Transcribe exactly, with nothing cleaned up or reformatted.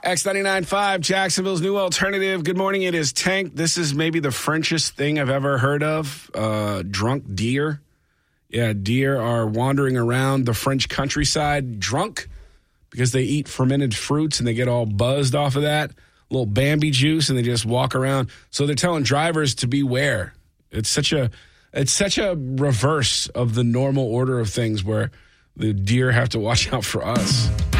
X ninety-nine point five, Jacksonville's new alternative. Good morning. It is Tank. This is maybe the Frenchest thing I've ever heard of. Uh, drunk deer. Yeah, deer are wandering around the French countryside drunk because they eat fermented fruits and they get all buzzed off of that. A little Bambi juice, and they just walk around. So they're telling drivers to beware. It's such a it's such a reverse of the normal order of things where the deer have to watch out for us.